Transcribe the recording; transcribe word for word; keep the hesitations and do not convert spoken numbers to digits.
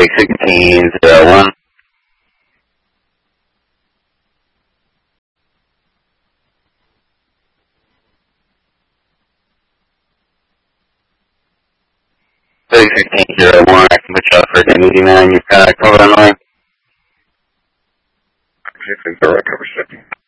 thirty sixteen zero one. thirty sixteen zero one, I can put you up for an easy man. You've got covered online. six six zero, cover six.